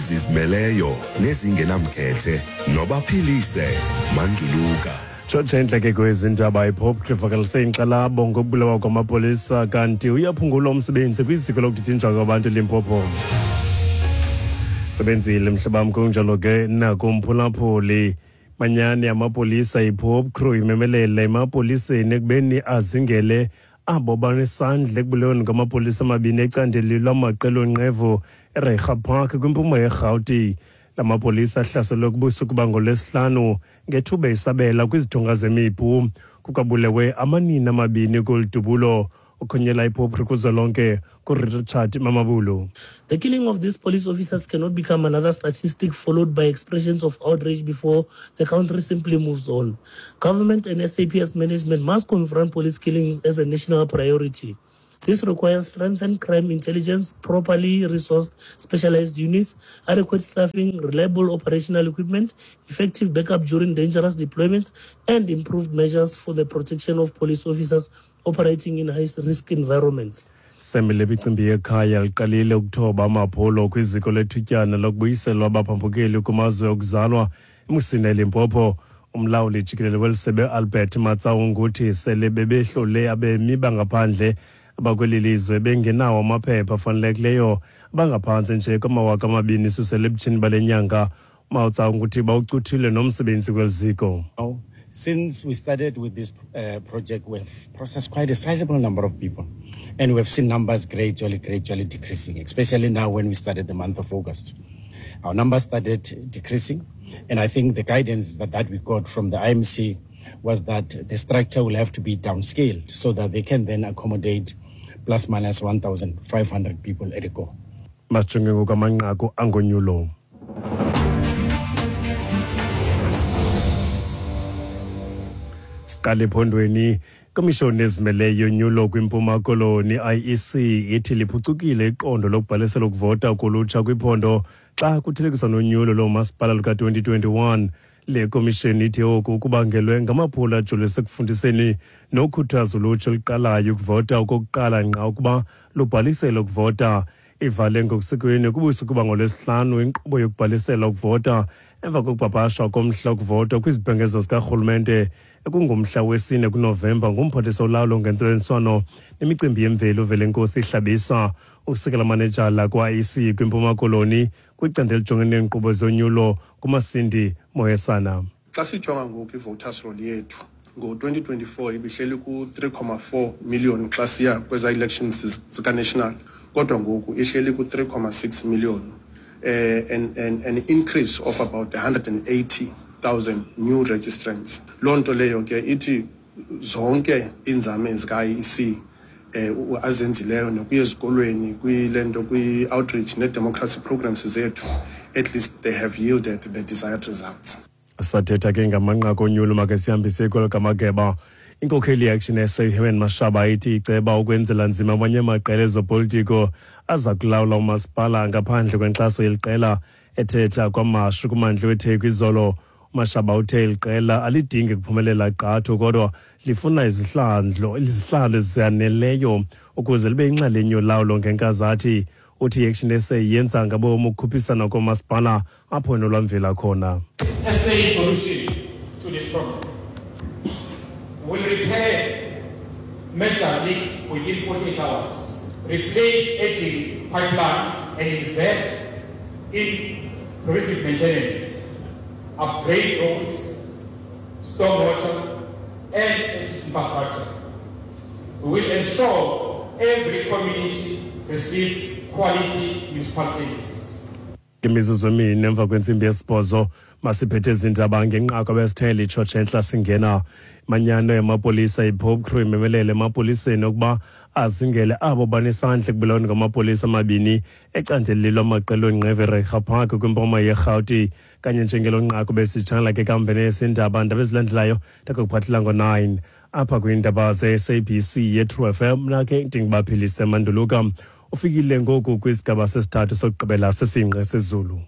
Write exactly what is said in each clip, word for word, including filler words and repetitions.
zizimeleyo nezingenamkhethe nobaphilise Manduluka. Tshotshentla ke kwezindaba iPop krivakalise inkxalabo ngokubulawa kwamapolisa kanti uyaphungula umsebenzi kwiziko lokudidinjwa kwabantu eLimpopo. Sebenzile mhlabam kunjalo ke nakumphulaphuli manyani amapolisa iPop crew imemelela emapoliseni ekubeni azingele abo banesandla ekubulaweni kwamapolisa amabini ecandeli lwamaqela onqevu eReiger Park kwimpuma yeRhawuti. Lamapolisa ahlaselwe kubusuku bangolwesihlanu ngethuba isabela kwizithonga zemipu kukabulewe amanina amabini kuludubulo ukhonyela iPop kuzolonke kuRichard Mamabulu. The killing of these police officers cannot become another statistic followed by expressions of outrage before the country simply moves on. Government and S A P S management must confront police killings as a national priority. This requires strengthened crime intelligence, properly resourced specialized units, adequate staffing, reliable operational equipment, effective backup during dangerous deployments, and improved measures for the protection of police officers operating in high-risk environments. Semile bicimbi yekhaya liqalile ukuthoba amaphulo kwiziko lethutyana lokubuyiselwa abaphambukeli kumazwe okuzalwa eMusina eLimpopo. Umlawuli jikelele welisebe Albert Matsaung uthi sele bebehlole abemi bangaphandle abakweli lizwe bengenawo amaphepha afanelekileyo abangaphantsi nje kwamawaka amabini susele ebutsheni bale nyanga. Matsaung uthi bawucuthile nomsebenzi kweliziko. Since we started with this uh, project, we've processed quite a sizable number of people, and we've seen numbers gradually, gradually decreasing, especially now when we started the month of August. Our numbers started decreasing, and I think the guidance that, that we got from the I M C was that the structure will have to be downscaled so that they can then accommodate plus minus one thousand five hundred people at a go. Masijongwe ngokamanqaku angonyulo. Siqale ephondweni Komishoni ezimeleyo nyulo kwimpuma koloni I E C ithi liphucukile iqondo lokubhalisela ukuvota kulutsha kwiphondo xa kuthelekiswa nonyulo lomasipala luka twenty twenty-one. Le komishoni ithi oku kubangelwe ngamaphula ajolise ekufundiseni nokukhuthaza ulutsha oluqalayo ukuvota okokuqala nqa ukuba lubhalisele ukuvota. Ivale ngokusekweni kubusuku bangolwesihlanu inkqubo yokubhalisela ukuvota emva kokupapashwa komhla wokuvota kwizibhengezo zikarhulumente ekungumhla wesine kuNovemba ngumphathiswa olawulo ngentsebenziswano nemicimbi yemveli uVelenkosi Hlabisa. Usekela manejala kwa-I E C kwimpuma koloni kwicandelo lijongene neenkqubo zonyulo kuMasindi Moyesana. Xa sijonga ngoku i-voters roll yethu ngo-twenty twenty-four ibihleli ku-three point four million xa siya kweza elections zika-national, kodwa ngoku ihleli ku-three point six million, uh, and, and an increase of about one hundred eighty thousand new registrants. Loo nto leyo ke ithi zonke iinzame zika-I E C uh, azenzileyo nokuya ezikolweni kwilento kwi-outreach ne-democracy programs zethu, at least they have yielded the desired results. Sathetha ke ngamanqaku onyulo makasihambise kwelo kamageba. Inkokheli Action S A Helen Mashaba ithi iceba ukwenzela nzima abanye amaqela ezopolitiko aza kulawula umasipala ngaphandle kwenkxaso yeliqela. Ethetha kwamashu kumandla weTheku izolo, Mashaba uthe iqela alidingi kuphumelela qatho kodwa lifuna izihlandlo izihlandlo ezaneleyo ukuze libe inxalenye yolawulo ngenkazathi. Uthi Action S A yenza ngabomu ukukhuphisana komasipala apho nolwamvela khona. S A solution to this problem will repair major leaks within forty-eight hours, replace aging pipelines and invest in preventive maintenance, upgrade roads, stormwater and infrastructure. We will ensure every community receives quality municipal services. Imizuzu emine emva kwentsimbi yesibhozo masiphethe izindaba ngenqaku abesithele itshotshe singena. Manyano yamapolisa iPop crew imemelele emapoliseni ukuba azingele abo banesandla ekubulaweni ngamapolisa amabini ecandelo lwamaqela onqevu eReiger Park kwimpuma yeRhawuti. Kanye njengelo nqaku besitshana ke kampeni yesindaba ndaba ezilandelayo ndakuphathela ngo-nine apha kwiindaba ze-S A B C ye-True F M. Nake ndingibaphilise Manduluka ufikile ngoku kwisigaba sesithathu sokugqibela sesingqe sezulu.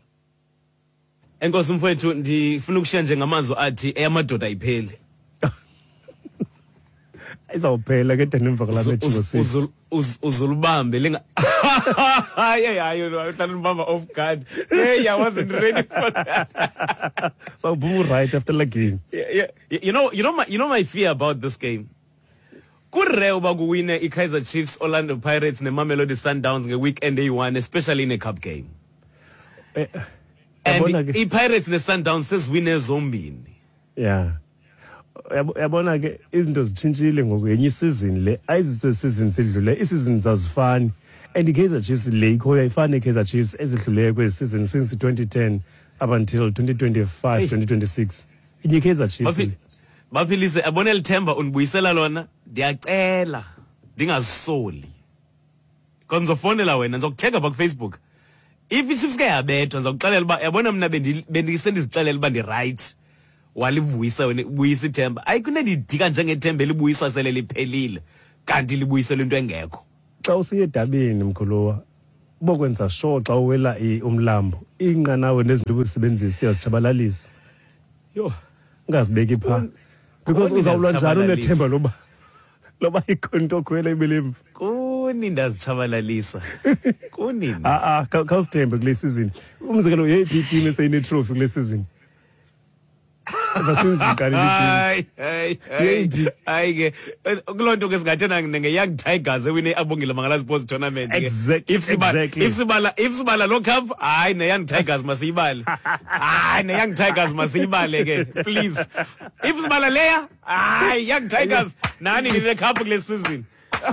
Enkosi mfowethu ndifuna ukushiya nje ngamazwi athi eyamadoda iphele. izawuphela ke then emva kwala match ngo-six. Uzulubambe lenga. Hey, hey, you know, I was trying to remember off guard. Hey, I wasn't ready for that. So boom right after the game. Yeah, yeah, you know, you know my, you know my fear about this game. Kurre uba kuwine iKaizer Chiefs, Orlando Pirates, ne Mamelodi Sundowns nge weekend day one, especially in a cup game. Eh, and yabona ke- iPirates ne Sundowns says winner zombini. Yeah. Yabo- Yabona ke izinto zitshintshile ngoku yenye isizini le ayizise season sidlule isizini zazifani and iKaizer Chiefs le ikhoya ifane iKaizer Chiefs ezidluleyo kwezi season since twenty ten up until twenty twenty-five twenty twenty-six inye iKaizer Chiefs le. Baphil- Baphilise abone lithemba unibuyisela lona ndiyacela ndingazisoli. Konzofonela wena ngizokucheka ba ku Facebook. If iChiefs ke yabethwa ngizokuxelela uba yabona mina bendi bendisendizixelela uba ndi right. Walivuyisa wena ubuyisa ithemba. Ayikunedidika njengethemba libuyiswa sele liphelile. Kanti libuyisela into engekho. Xa usiye edabini mkhuluwa bokwenza sure xa uwela i- umlambo inqanawe nezinto obusebenzisa siyazitshabalalisa. Yo. Ungazibeki pha because Kuni uzawulwa njalo ndiyazitshabalalisa. unethemba loba loba ikhonto khwela ibelemvu. Kuni ndazitshabalalisa. Kuni. Ah ah khawusithembe kule season. Umzekelo yeyiphi team eseyine trophy kule season? Basinzikani le Hayi hayi hayi hayi ke kulonto ke singathena nge Young Tigers ewine abongile mangala sports tournament ke. Exact- If sibala exactly. if sibala if sibala lo cup hayi ne Young Tigers masiyibale. Hayi ne Young Tigers masiyibale ke please. If sibala leya hayi Young Tigers nani ni the cup kule season.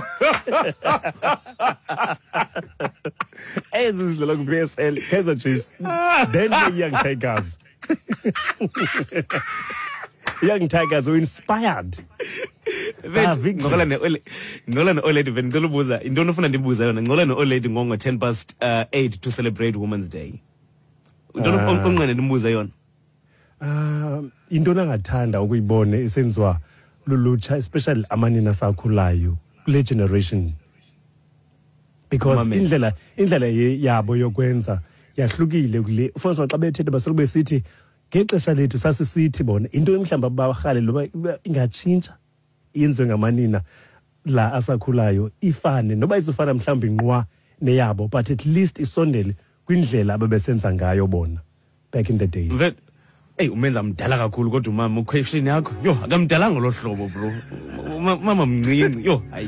ezi zidlala ku-P S L Kaizer Chiefs then the Young Tigers. Young Tigers were inspired. Ah, Victor. Ngola ne ole ngola ne oledi vele ngicela ubuza into ofuna ndibuza yona ngola ne oledi ngongo ten past uh, eight to celebrate Women's Day. Into onqene ndimbuza yona. Ah, into nangathanda ukuyibone isenziwa lulutsha especially amanina sakhulayo kule generation because Mamela. indlela indlela ye- yabo yokwenza yahlukile kule ufanele xa bethethe basoloko besithi ngexesha lethu sasisithi bona into emhlamba barhale loba iba- ingatshintsha yenziwe ngamanina la asakhulayo ifane noba izofana mhlawumbi nqwa neyabo but at least isondele kwindlela ababesenza ngayo bona back in the days. Mvet hey umenza mdala kakhulu kodwa umama uquestion yakho yo akamdalanga lo hlobo bro. Ma- Mama mncinci yo hayi.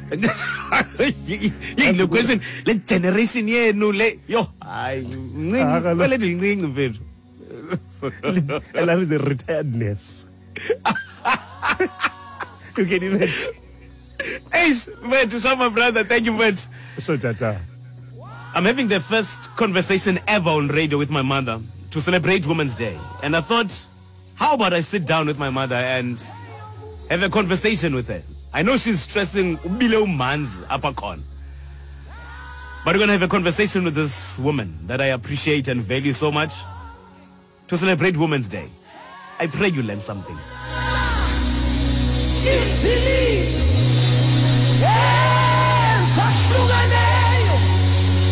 Yile question le generation yenu le yo hayi Ah, mncinci kaloku. kwele ndincinci mfethu. And that is a retiredness. You can imagine. Hey mfethu Shama brother, thank you mfethu. So, Tata. I'm having the first conversation ever on radio with my mother to celebrate Women's Day. And I thought, how about I sit down with my mother and have a conversation with her? I know she's stressing below man's upper con. But we're going to have a conversation with this woman that I appreciate and value so much to celebrate Women's Day. I pray you learn something. It's silly.